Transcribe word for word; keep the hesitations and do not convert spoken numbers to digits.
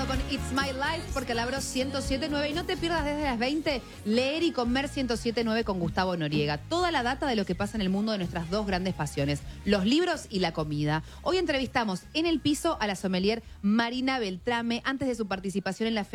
arrancando con It's My Life porque la abro ciento siete punto nueve y no te pierdas desde las veinte Leer y Comer ciento siete punto nueve con Gustavo Noriega. Toda la data de lo que pasa en el mundo de nuestras dos grandes pasiones, los libros y la comida. Hoy entrevistamos en el piso a la sommelier Marina Beltrame antes de su participación en la feria